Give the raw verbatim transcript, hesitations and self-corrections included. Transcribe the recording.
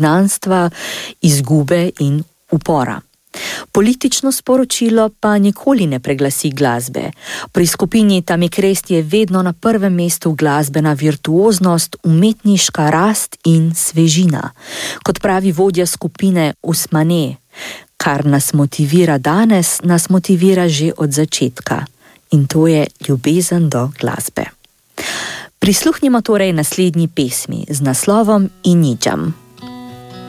izgnanstva, izgube in upora. Politično sporočilo pa nikoli ne preglasi glasbe. Pri skupini Tamikrest je vedno na prvem mestu glasbena virtuoznost, umetniška rast in svežina. Kot pravi vodja skupine Usmane, kar nas motivira danes, nas motivira že od začetka. In to je ljubezen do glasbe. Prisluhnimo torej naslednji pesmi z naslovom Inidžam.